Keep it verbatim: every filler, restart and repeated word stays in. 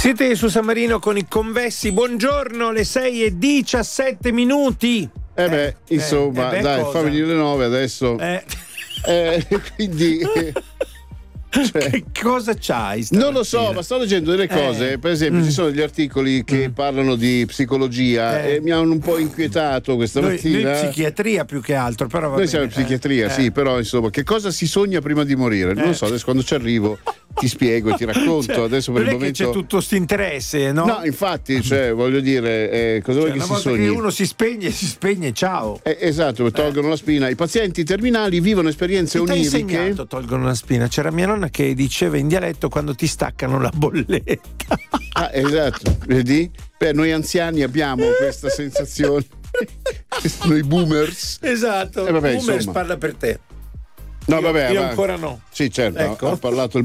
Siete su San Marino con i convessi, buongiorno, le sei e diciassette minuti. Eh beh, eh, insomma, eh, beh, dai, cosa? fa venire le nove adesso. Eh. Eh, quindi... Cioè, che cosa c'hai? Non lo so, ma sto leggendo delle cose. Eh. Per esempio, Mm. ci sono degli articoli che Mm. parlano di psicologia Eh. e mi hanno un po' inquietato questa Noi, mattina. noi psichiatria più che altro, però va Noi bene. siamo in psichiatria, Eh. sì, però insomma, che cosa si sogna prima di morire? Non Eh. lo so, adesso quando ci arrivo ti spiego e ti racconto. Cioè, Adesso per non il è che momento. c'è tutto sto interesse, no? No, infatti, cioè, voglio dire, eh, cosa Cioè, vuoi che una si volta sogni? che uno si spegne, si spegne, ciao. Eh, esatto, tolgono la spina. I pazienti terminali vivono esperienze Chi ti ha oniriche. insegnato tolgono una spina? C'era mia nonna che diceva in dialetto quando ti staccano la bolletta. Ah, esatto, vedi? Per noi anziani abbiamo questa sensazione. Noi boomers. Esatto. Eh, vabbè, Boomers insomma. parla per te. No, Io- vabbè, io ma- ancora no. Sì, certo, Ecco. ha parlato il